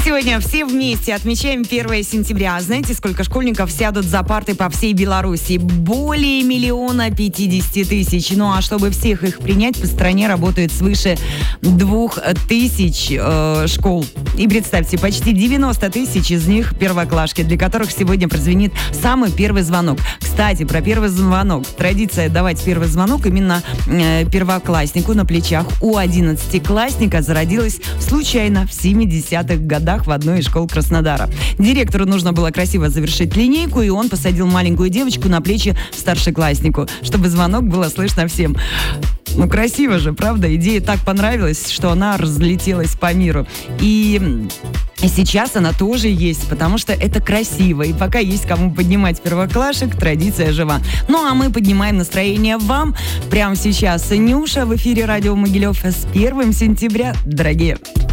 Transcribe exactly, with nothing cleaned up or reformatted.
сегодня все вместе отмечаем первое сентября. Знаете, сколько школьников сядут за парты по всей Беларуси? Более миллиона пятидесяти тысяч. Ну а чтобы всех их принять, по стране работает свыше двух тысяч э, школ. И представьте, почти девяносто тысяч из них первоклашки, для которых сегодня прозвенит самый первый звонок. Кстати, про первый звонок. Традиция давать первый звонок именно э, первокласснику на плечах у одиннадцатиклассника зародилась случайно в семидесятых годах в одной из школ Краснодара. Директору нужно было красиво завершить линейку, и он посадил маленькую девочку на плечи старшекласснику, чтобы звонок было слышно всем. Ну, красиво же, правда? Идея так понравилась, что она разлетелась по миру. И сейчас она тоже есть, потому что это красиво. И пока есть кому поднимать первоклашек, традиция жива. Ну, а мы поднимаем настроение вам. Прямо сейчас Нюша в эфире радио Могилев с первым сентября, дорогие.